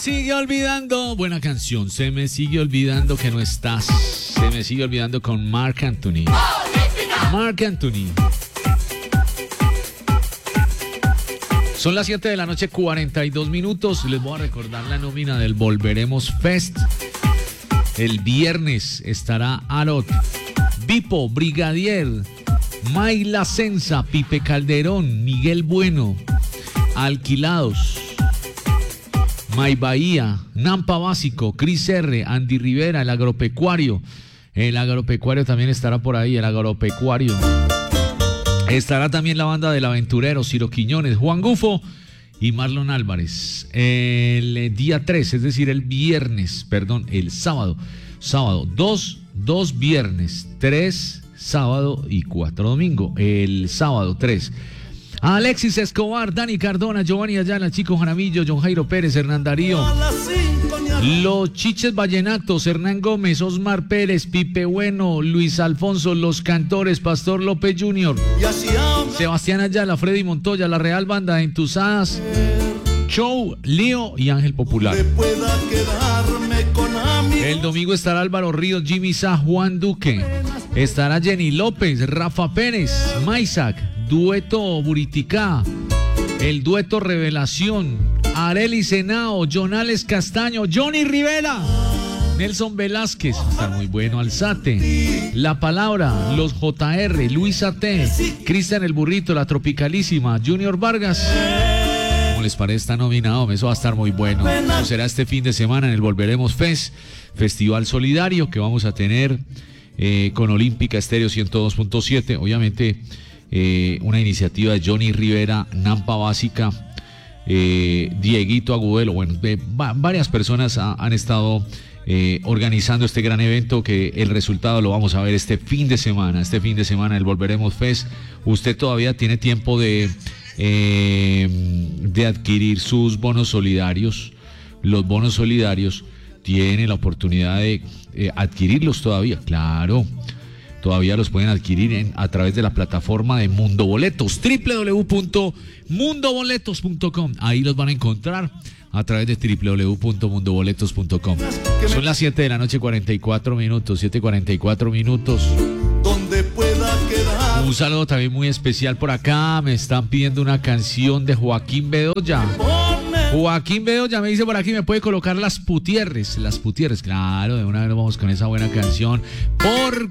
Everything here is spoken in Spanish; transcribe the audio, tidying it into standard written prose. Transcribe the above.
sigue olvidando. Buena canción. Se me sigue olvidando que no estás. Se me sigue olvidando con Marc Anthony. Marc Anthony. Son las 7 de la noche, 42 minutos. Les voy a recordar la nómina del Volveremos Fest. El viernes estará Arot, Vipo, Brigadier, Mayla Sensa, Pipe Calderón, Miguel Bueno, Alquilados, May Bahía, Nampa Básico, Cris R, Andy Rivera, el agropecuario. El agropecuario también estará por ahí, el agropecuario. Estará también la banda del aventurero, Ciro Quiñones, Juan Gufo y Marlon Álvarez. El día 3, es decir, el sábado. Sábado, 2 viernes, 3 sábado y 4 domingo. El sábado 3. Alexis Escobar, Dani Cardona, Giovanni Ayala, Chico Jaramillo, John Jairo Pérez, Hernán Darío, Los Chiches Vallenatos, Hernán Gómez, Osmar Pérez, Pipe Bueno, Luis Alfonso, Los Cantores, Pastor López Jr., Sebastián Ayala, Freddy Montoya, La Real Banda de Entusadas, Show, Leo y Ángel Popular. El domingo estará Álvaro Ríos, Jimmy Sá, Juan Duque, estará Jenny López, Rafa Pérez, Maisac, Dueto Buriticá, el Dueto Revelación, Arely Senao, Jonales Castaño, Johnny Rivera, Nelson Velázquez, está muy bueno, Alzate, La Palabra, Los JR, Luisa T, Cristian el Burrito, La Tropicalísima, Junior Vargas. ¿Cómo les parece? Está nominado, eso va a estar muy bueno. Eso será este fin de semana en el Volveremos Fest, Festival Solidario que vamos a tener con Olímpica Estéreo 102.7, obviamente. Una iniciativa de Johnny Rivera, Nampa Básica, Dieguito Agudelo, bueno, varias personas han estado organizando este gran evento, que el resultado lo vamos a ver este fin de semana, el Volveremos Fest. Usted todavía tiene tiempo de adquirir sus bonos solidarios. Los bonos solidarios tienen la oportunidad de adquirirlos todavía, claro. Todavía los pueden adquirir a través de la plataforma de Mundo Boletos, www.mundoboletos.com. Ahí los van a encontrar a través de www.mundoboletos.com. Son las 7 de la noche, 44 minutos, 7:44 minutos. Un saludo también muy especial por acá. Me están pidiendo una canción de Joaquín Bedoya. Joaquín Bedoya me dice por aquí, ¿me puede colocar Las Putierres? Las Putierres, claro, de una vez vamos con esa buena canción. ¿Por